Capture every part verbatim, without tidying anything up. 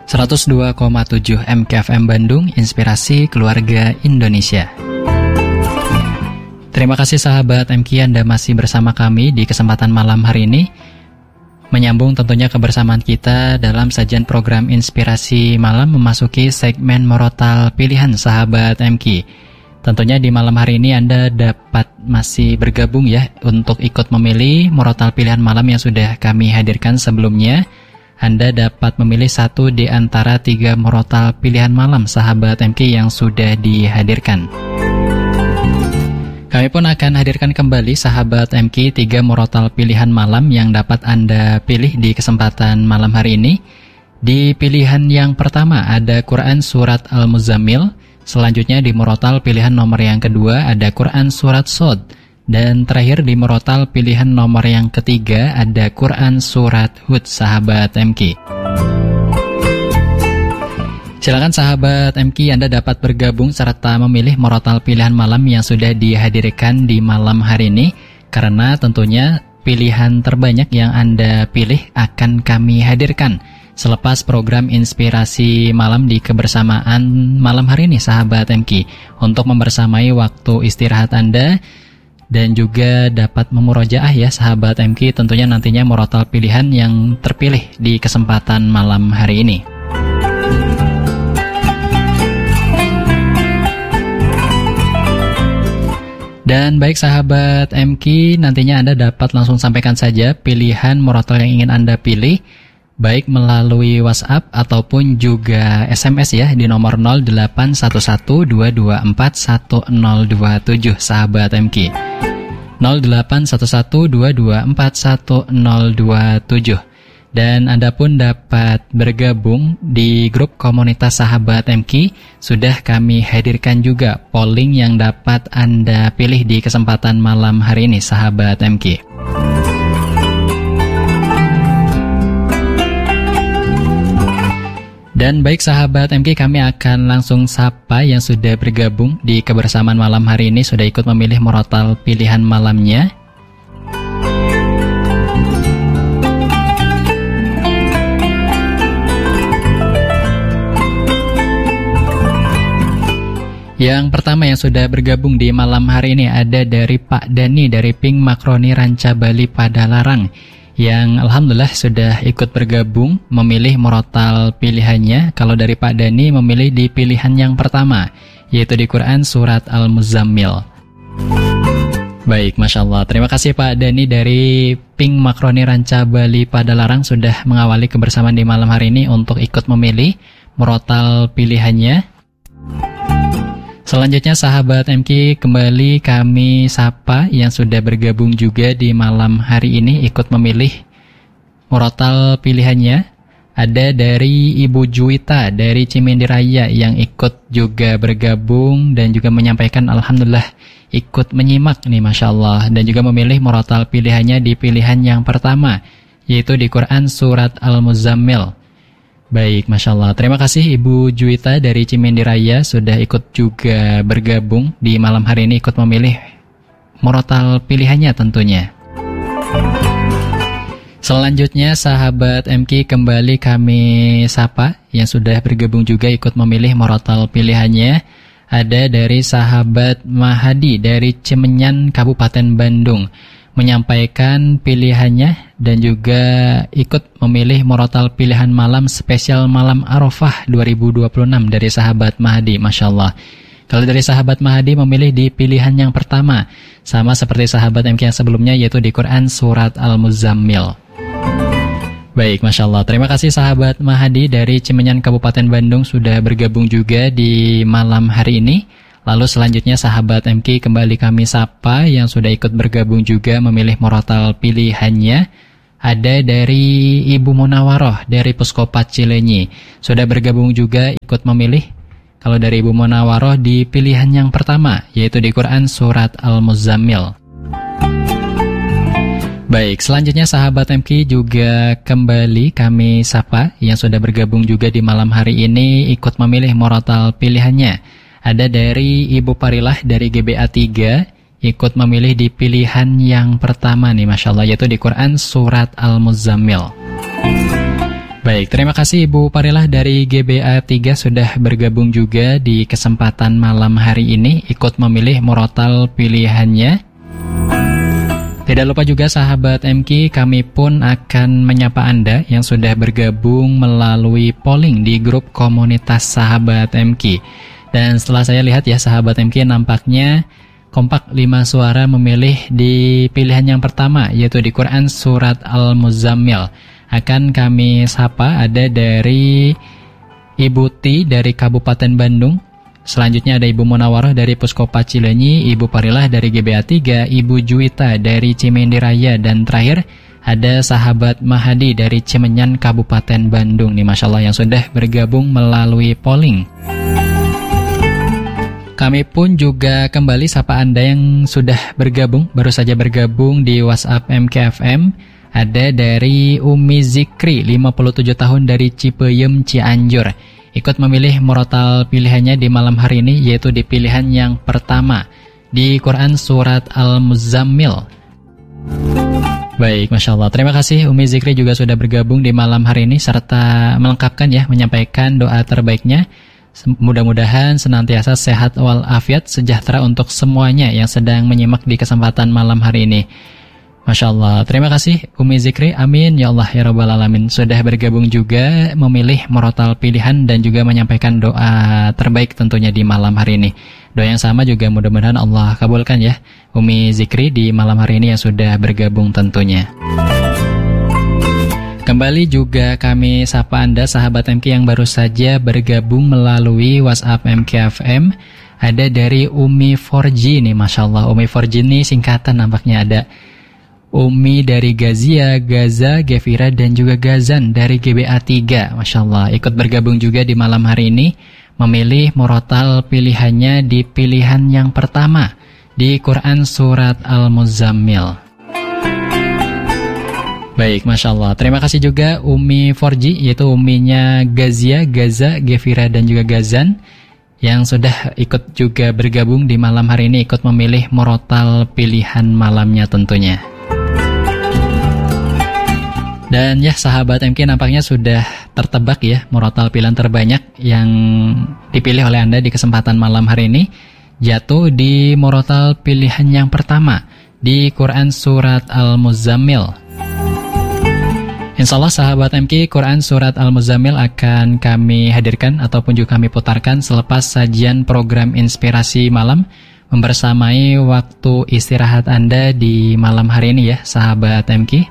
seratus dua koma tujuh M K F M Bandung, Inspirasi Keluarga Indonesia. Terima kasih sahabat M K, Anda masih bersama kami di kesempatan malam hari ini. Menyambung tentunya kebersamaan kita dalam sajian program Inspirasi Malam memasuki segmen Murotal Pilihan sahabat M K. Tentunya di malam hari ini Anda dapat masih bergabung ya untuk ikut memilih Murotal Pilihan Malam yang sudah kami hadirkan sebelumnya. Anda dapat memilih satu di antara tiga murotal pilihan malam sahabat M K yang sudah dihadirkan. Kami pun akan hadirkan kembali sahabat M K tiga murotal pilihan malam yang dapat Anda pilih di kesempatan malam hari ini. Di pilihan yang pertama ada Quran Surat Al-Muzammil. Selanjutnya di murotal pilihan nomor yang kedua ada Quran Surat Shod. Dan terakhir di murotal pilihan nomor yang ketiga ada Quran Surat Hud sahabat M K. Silakan sahabat M K, Anda dapat bergabung serta memilih murotal pilihan malam yang sudah dihadirkan di malam hari ini. Karena tentunya pilihan terbanyak yang Anda pilih akan kami hadirkan selepas program Inspirasi Malam di kebersamaan malam hari ini sahabat M K. Untuk membersamai waktu istirahat Anda dan juga dapat memurojaah ya sahabat M K, tentunya nantinya murotal pilihan yang terpilih di kesempatan malam hari ini. Dan baik sahabat M K, nantinya Anda dapat langsung sampaikan saja pilihan murotal yang ingin Anda pilih, baik melalui WhatsApp ataupun juga S M S ya di nomor nol delapan satu satu dua dua empat satu nol dua tujuh sahabat M K. nol delapan satu satu dua dua empat satu nol dua tujuh. Dan Anda pun dapat bergabung di grup komunitas sahabat M K. Sudah kami hadirkan juga polling yang dapat Anda pilih di kesempatan malam hari ini sahabat M K. Dan baik sahabat M K, kami akan langsung sapa yang sudah bergabung di kebersamaan malam hari ini, sudah ikut memilih murotal pilihan malamnya. Yang pertama yang sudah bergabung di malam hari ini ada dari Pak Dani dari Pink Makroni Ranca Bali Padalarang, yang alhamdulillah sudah ikut bergabung memilih murotal pilihannya. Kalau dari Pak Dani memilih di pilihan yang pertama, yaitu di Quran Surat Al-Muzammil. Baik, Masya Allah. Terima kasih Pak Dani dari Pink Makroni Ranca Bali Padalarang sudah mengawali kebersamaan di malam hari ini untuk ikut memilih murotal pilihannya. Selanjutnya sahabat M K, kembali kami sapa yang sudah bergabung juga di malam hari ini ikut memilih murotal pilihannya. Ada dari Ibu Juwita dari Cimindi Raya yang ikut juga bergabung dan juga menyampaikan alhamdulillah ikut menyimak nih Masya Allah, dan juga memilih murotal pilihannya di pilihan yang pertama, yaitu di Quran Surat Al-Muzammil. Baik, Masya Allah. Terima kasih Ibu Juwita dari Cimindi Raya sudah ikut juga bergabung di malam hari ini ikut memilih murotal pilihannya tentunya. Selanjutnya sahabat M K, kembali kami sapa yang sudah bergabung juga ikut memilih murotal pilihannya. Ada dari sahabat Mahadi dari Cimenyan Kabupaten Bandung menyampaikan pilihannya dan juga ikut memilih murotal pilihan malam spesial malam Arafah dua ribu dua puluh enam dari sahabat Mahdi. Masya Allah. Kalau dari sahabat Mahdi memilih di pilihan yang pertama, sama seperti sahabat M K yang sebelumnya, yaitu di Quran Surat Al-Muzammil. Baik, Masya Allah. Terima kasih sahabat Mahdi dari Cimenyan Kabupaten Bandung sudah bergabung juga di malam hari ini. Lalu selanjutnya sahabat M K, kembali kami sapa yang sudah ikut bergabung juga memilih murotal pilihannya. Ada dari Ibu Munawaroh dari Puskopat Cilenyi sudah bergabung juga ikut memilih. Kalau dari Ibu Munawaroh di pilihan yang pertama, yaitu di Quran Surat Al-Muzammil. Baik, selanjutnya sahabat M K juga kembali kami sapa yang sudah bergabung juga di malam hari ini ikut memilih murotal pilihannya. Ada dari Ibu Parilah dari G B A tiga ikut memilih di pilihan yang pertama nih Masya Allah, yaitu di Quran Surat Al-Muzammil. Baik, terima kasih Ibu Parilah dari G B A tiga sudah bergabung juga di kesempatan malam hari ini, ikut memilih murotal pilihannya. Tidak lupa juga sahabat M K, kami pun akan menyapa Anda yang sudah bergabung melalui polling di grup komunitas sahabat M K. Dan setelah saya lihat ya sahabat M K, nampaknya kompak lima suara memilih di pilihan yang pertama, yaitu di Quran Surat Al-Muzammil. Akan kami sapa ada dari Ibu Ti dari Kabupaten Bandung. Selanjutnya ada Ibu Munawarah dari Puskopa Cileunyi, Ibu Parilah dari G B A tiga, Ibu Juwita dari Cimindi Raya, dan terakhir ada sahabat Mahadi dari Cimenyan Kabupaten Bandung nih, Masya Allah, yang sudah bergabung melalui polling. Kami pun juga kembali sapa Anda yang sudah bergabung, baru saja bergabung di WhatsApp M K F M. Ada dari Umi Zikri, lima puluh tujuh tahun dari Cipeyem, Cianjur. Ikut memilih murotal pilihannya di malam hari ini, yaitu di pilihan yang pertama, di Quran Surat Al-Muzammil. Baik, Masya Allah. Terima kasih Umi Zikri juga sudah bergabung di malam hari ini, serta melengkapkan ya, menyampaikan doa terbaiknya. Mudah-mudahan senantiasa sehat walafiat, sejahtera untuk semuanya yang sedang menyimak di kesempatan malam hari ini. Masya Allah, terima kasih Umi Zikri, amin ya Allah ya Rabbal Alamin. Sudah bergabung juga memilih murotal pilihan dan juga menyampaikan doa terbaik tentunya di malam hari ini. Doa yang sama juga mudah-mudahan Allah kabulkan ya Umi Zikri di malam hari ini yang sudah bergabung tentunya. Kembali juga kami sapa Anda sahabat M K yang baru saja bergabung melalui WhatsApp M K F M. Ada dari Umi empat G nih, Masya Allah. Umi empat G ini singkatan nampaknya, ada Umi dari Gazia, Gaza, Gevira, dan juga Gazan dari G B A tiga. Masya Allah, ikut bergabung juga di malam hari ini, memilih murotal pilihannya di pilihan yang pertama, di Quran Surat Al-Muzammil. Baik, Masya Allah. Terima kasih juga Umi empat G, yaitu Uminya Gazia, Gaza, Gevira, dan juga Gazan, yang sudah ikut juga bergabung di malam hari ini, ikut memilih murotal pilihan malamnya tentunya. Dan ya sahabat M K, nampaknya sudah tertebak ya murotal pilihan terbanyak yang dipilih oleh Anda di kesempatan malam hari ini, jatuh di murotal pilihan yang pertama, di Quran Surat Al-Muzammil. Insya Allah sahabat M K, Quran Surat Al-Muzammil akan kami hadirkan ataupun juga kami putarkan selepas sajian program Inspirasi Malam, membersamai waktu istirahat Anda di malam hari ini ya sahabat M K.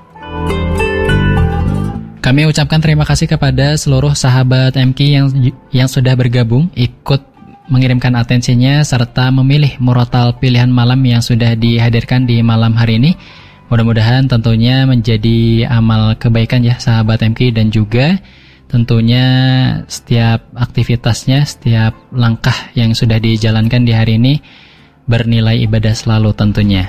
Kami ucapkan terima kasih kepada seluruh sahabat M K yang yang sudah bergabung, ikut mengirimkan atensinya serta memilih murotal pilihan malam yang sudah dihadirkan di malam hari ini. Mudah-mudahan tentunya menjadi amal kebaikan ya sahabat M K, dan juga tentunya setiap aktivitasnya, setiap langkah yang sudah dijalankan di hari ini bernilai ibadah selalu tentunya.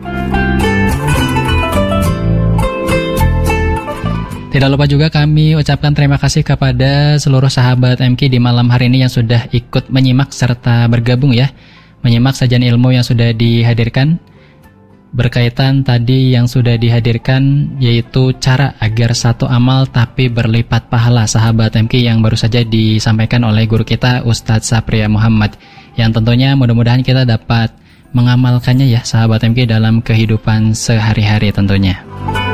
Tidak lupa juga kami ucapkan terima kasih kepada seluruh sahabat M K di malam hari ini yang sudah ikut menyimak serta bergabung ya, menyimak sajian ilmu yang sudah dihadirkan. Berkaitan tadi yang sudah dihadirkan, yaitu cara agar satu amal tapi berlipat pahala sahabat M K, yang baru saja disampaikan oleh guru kita Ustadz Sapria Muhammad, yang tentunya mudah-mudahan kita dapat mengamalkannya ya sahabat M K dalam kehidupan sehari-hari tentunya.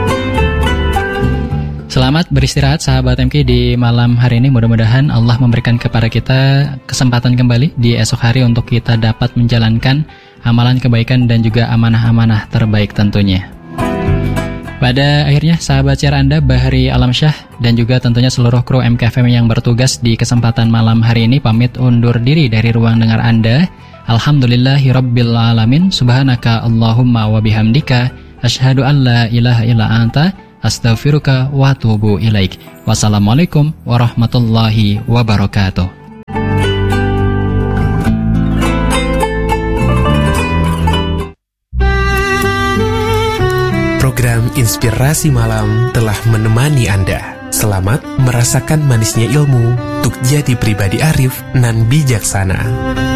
Selamat beristirahat sahabat M K di malam hari ini. Mudah-mudahan Allah memberikan kepada kita kesempatan kembali di esok hari untuk kita dapat menjalankan amalan kebaikan dan juga amanah-amanah terbaik tentunya. Pada akhirnya sahabat siar Anda Bahri Alamsyah dan juga tentunya seluruh kru M K F M yang bertugas di kesempatan malam hari ini pamit undur diri dari ruang dengar Anda. Alhamdulillahirabbil alamin. Subhanaka Allahumma wa bihamdika asyhadu an la ilaha illa anta astaghfiruka wa atubu ilaik. Wassalamualaikum warahmatullahi wabarakatuh. Program Inspirasi Malam telah menemani Anda. Selamat merasakan manisnya ilmu untuk jadi pribadi arif nan bijaksana.